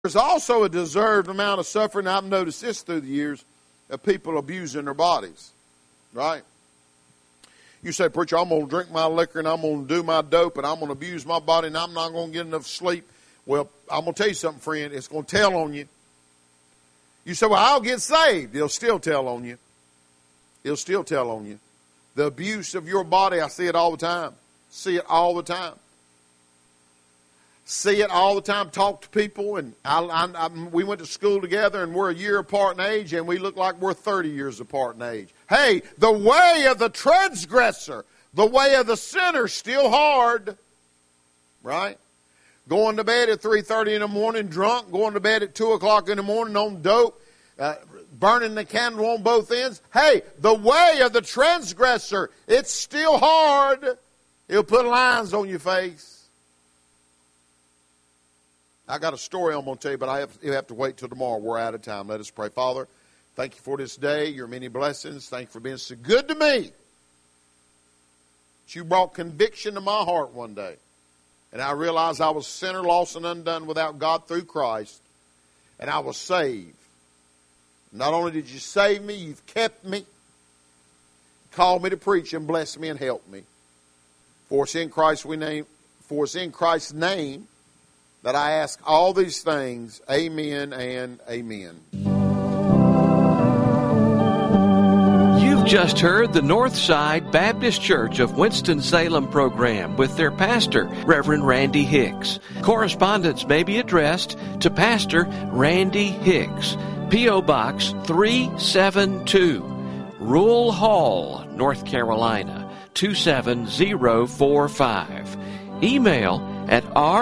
There's also a deserved amount of suffering. I've noticed this through the years of people abusing their bodies, right? You say, preacher, I'm going to drink my liquor and I'm going to do my dope and I'm going to abuse my body and I'm not going to get enough sleep. Well, I'm going to tell you something, friend. It's going to tell on you. You say, well, I'll get saved. It'll still tell on you. It'll still tell on you. The abuse of your body, I see it all the time. See it all the time. See it all the time. Talk to people. And we went to school together and we're a year apart in age and we look like we're 30 years apart in age. Hey, the way of the transgressor, the way of the sinner, still hard. Right? Going to bed at 3:30 in the morning drunk, going to bed at 2 o'clock in the morning on dope, burning the candle on both ends. Hey, the way of the transgressor, it's still hard. It'll put lines on your face. I got a story I'm going to tell you, but you have to wait till tomorrow. We're out of time. Let us pray. Father, thank you for this day, your many blessings. Thank you for being so good to me. You brought conviction to my heart one day. And I realized I was a sinner, lost and undone without God through Christ. And I was saved. Not only did you save me, you've kept me, called me to preach and blessed me and helped me. For it's in Christ's name that I ask all these things. Amen and amen. Just heard the Northside Baptist Church of Winston-Salem program with their pastor, Reverend Randy Hicks. Correspondence may be addressed to Pastor Randy Hicks, P.O. Box 372, Rule Hall, North Carolina 27045. Email at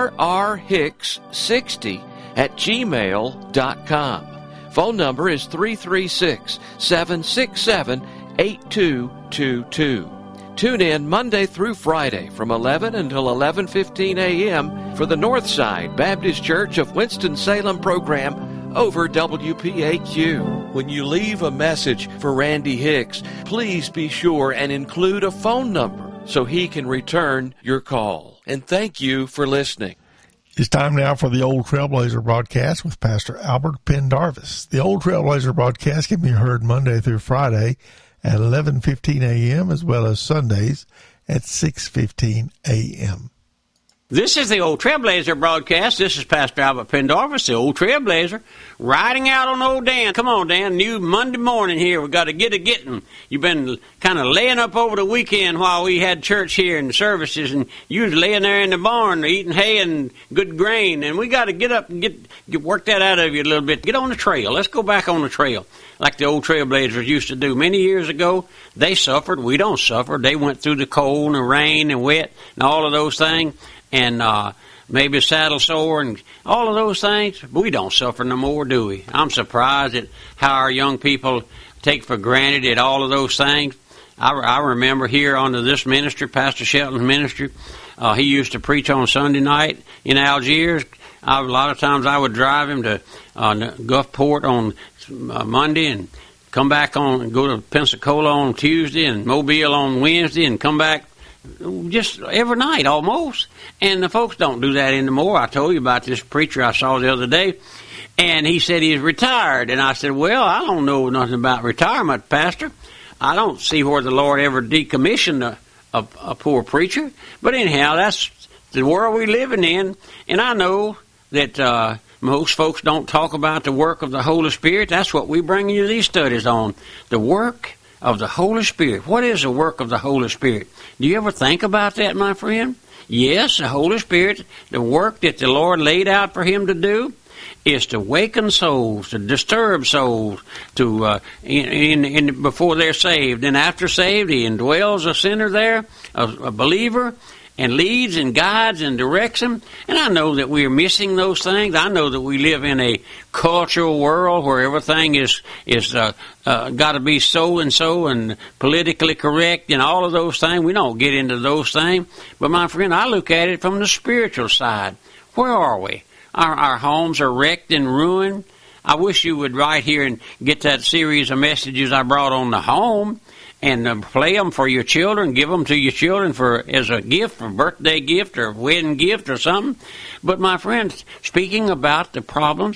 rrhicks60@gmail.com. Phone number is 336-767-8222. Tune in Monday through Friday from 11 until 11:15 a.m. for the Northside Baptist Church of Winston-Salem program over WPAQ. When you leave a message for Randy Hicks, please be sure and include a phone number so he can return your call. And thank you for listening. It's time now for the Old Trailblazer broadcast with Pastor Albert Pendarvis. The Old Trailblazer broadcast can be heard Monday through Friday at 11:15 a.m. as well as Sundays at 6:15 a.m. This is the Old Trailblazer broadcast. This is Pastor Albert Pendarvis, the Old Trailblazer, riding out on old Dan. Come on, Dan, new Monday morning here. We got to get a getting. You've been kind of laying up over the weekend while we had church here and services, and you was laying there in the barn eating hay and good grain, and we got to get up and get work that out of you a little bit. Get on the trail. Let's go back on the trail like the old Trailblazers used to do. Many years ago, they suffered. We don't suffer. They went through the cold and the rain and wet and all of those things. And maybe a saddle sore and all of those things. But we don't suffer no more, do we? I'm surprised at how our young people take for granted at all of those things. I remember here under this ministry, Pastor Shelton's ministry, he used to preach on Sunday night in Algiers. A lot of times I would drive him to Gulfport on Monday and come back on, go to Pensacola on Tuesday and Mobile on Wednesday and come back just every night almost. And the folks don't do that anymore. I told you about this preacher I saw the other day, and he said he's retired. And I said, well, I don't know nothing about retirement, Pastor. I don't see where the Lord ever decommissioned a poor preacher. But anyhow, that's the world we're living in. And I know that most folks don't talk about the work of the Holy Spirit. That's what we bring you these studies on, the work of the Holy Spirit. What is the work of the Holy Spirit? Do you ever think about that, my friend? Yes, the Holy Spirit, the work that the Lord laid out for Him to do is to waken souls, to disturb souls, to before they're saved. And after saved, He indwells a sinner there, a believer, and leads and guides and directs them. And I know that we're missing those things. I know that we live in a cultural world where everything is got to be so and so and politically correct and all of those things. We don't get into those things. But my friend, I look at it from the spiritual side. Where are we? Our homes are wrecked and ruined. I wish you would write here and get that series of messages I brought on the home and play them for your children, give them to your children as a gift, a birthday gift or a wedding gift or something. But my friends, speaking about the problems